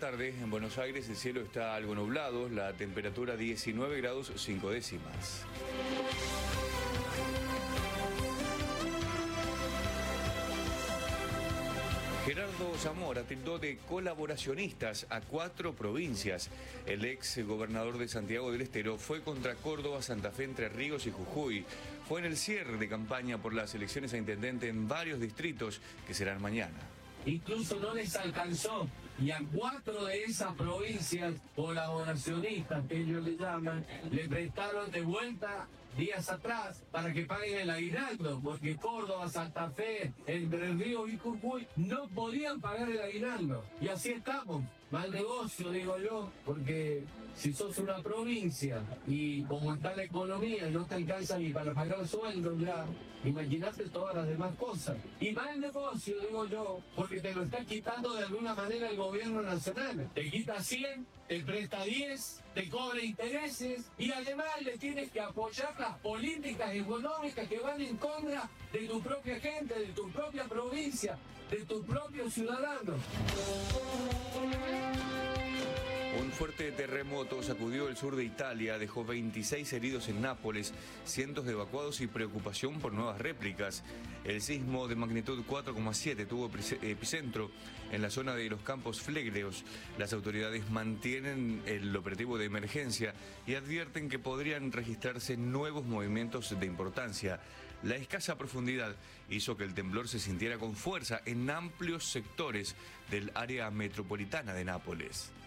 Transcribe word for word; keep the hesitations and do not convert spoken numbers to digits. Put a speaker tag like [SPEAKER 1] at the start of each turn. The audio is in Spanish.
[SPEAKER 1] tarde, en Buenos Aires el cielo está algo nublado, la temperatura diecinueve grados cinco décimas. Gerardo Zamora tildó de colaboracionistas a cuatro provincias. El ex gobernador de Santiago del Estero fue contra Córdoba, Santa Fe, Entre Ríos y Jujuy. Fue en el cierre de campaña por las elecciones a intendente en varios distritos que serán mañana.
[SPEAKER 2] Incluso no les alcanzó, y a cuatro de esas provincias colaboracionistas, que ellos le llaman, le prestaron de vuelta días atrás para que paguen el aguinaldo, porque Córdoba, Santa Fe, Entre Ríos y Jujuy no podían pagar el aguinaldo. Y así estamos. Mal negocio, digo yo, porque si sos una provincia y como está la economía no te alcanza ni para pagar sueldos, ya, imagínate todas las demás cosas. Y mal negocio, digo yo, porque te lo está quitando de alguna manera el gobierno nacional. Te quita cien, te presta diez, te cobra intereses y además le tienes que apoyar las políticas económicas que van en contra de tu propia gente, de tu propia provincia, de tus propios ciudadanos.
[SPEAKER 1] Un fuerte terremoto sacudió el sur de Italia, dejó veintiséis heridos en Nápoles, cientos de evacuados y preocupación por nuevas réplicas. El sismo de magnitud cuatro coma siete tuvo epicentro en la zona de los Campos Flegreos. Las autoridades mantienen el operativo de emergencia y advierten que podrían registrarse nuevos movimientos de importancia. La escasa profundidad hizo que el temblor se sintiera con fuerza en amplios sectores del área metropolitana de Nápoles.